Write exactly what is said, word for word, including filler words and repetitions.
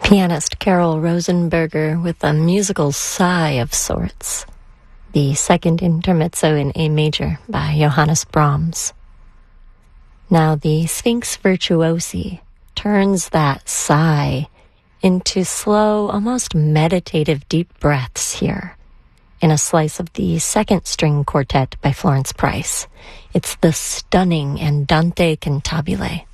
Pianist Carol Rosenberger with a musical sigh of sorts. The second intermezzo in A major by Johannes Brahms. Now the Sphinx Virtuosi turns that sigh into slow, almost meditative deep breaths here in a slice of the second string quartet by Florence Price. It's the stunning Andante Cantabile.